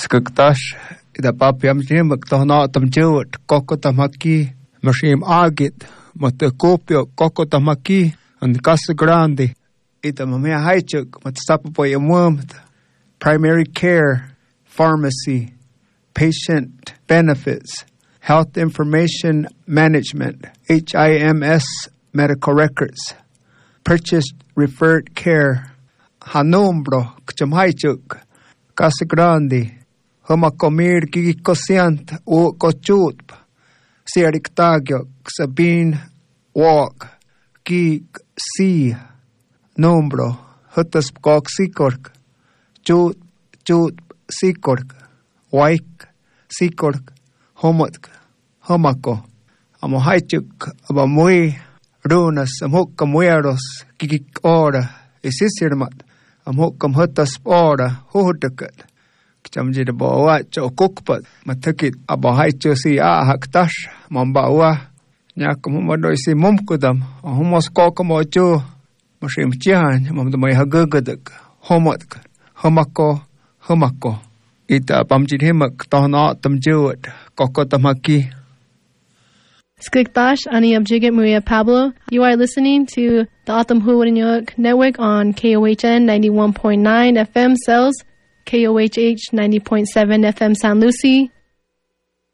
Skugtash, ida papiam jimak tohna tamjewat, kokotamaki, mashim agit, matacopio, kokotamaki, and Casa Grande, ida mamea haichuk, matsapapoy amwamd, primary care, pharmacy, patient benefits, health information management, HIMS medical records, purchased referred care, Hanombro, Kchamhaichuk, Casa Grande, Homacomir Gigicosiant, O Cochut, Sierictagio, Sabine, Walk, Gig, C, Nombro, Huttaspgok Sikork, Jut, Sikork, Waik, Sikork, Homotk, Homako, Amohaichuk, Abamui, Runas, Amokamueros, Gigik Ora, Isisirmat, Amokam Huttaspora, Hudukat. Jamji de bawa cokukpat matakit abahaicho si haktash mambawa nyakum madoi si mumkudam homos kokomocho mashim chian mamdamai hagagadak homako ita pamjid himak tahna tamjuat kokotamaki. Skiktash ani abjigit Maria Pablo. You are listening to the Atam Huwadanyuk Network on KOHN 91.9 FM cells, KOHH 90.7 FM San Lucie,